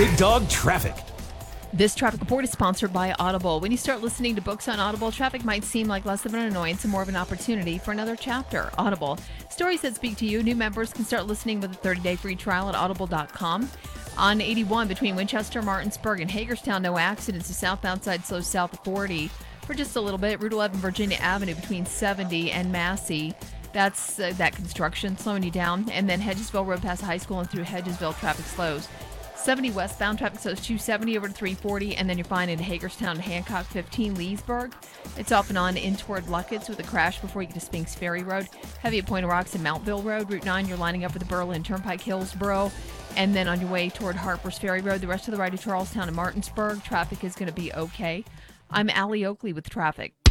Big Dog Traffic. This traffic report is sponsored by Audible. When you start listening to books on Audible, traffic might seem like less of an annoyance and more of an opportunity for another chapter. Audible. Stories that speak to you. New members can start listening with a 30-day free trial at audible.com. On 81 between Winchester, Martinsburg, and Hagerstown, no accidents. The southbound side slows south of 40 for just a little bit. Route 11, Virginia Avenue between 70 and Massey. That's that construction slowing you down. And then Hedgesville Road past high school and through Hedgesville, traffic slows. 70 westbound traffic slows 270 over to 340, and then you're fine in Hagerstown, Hancock, 15 Leesburg. It's off and on in toward Luckett's with a crash before you get to Spinks Ferry Road. Heavy at Point of Rocks and Mountville Road. Route 9, you're lining up with the Berlin Turnpike, Hillsboro. And then on your way toward Harper's Ferry Road, the rest of the ride to Charlestown and Martinsburg, traffic is going to be okay. I'm Allie Oakley with traffic.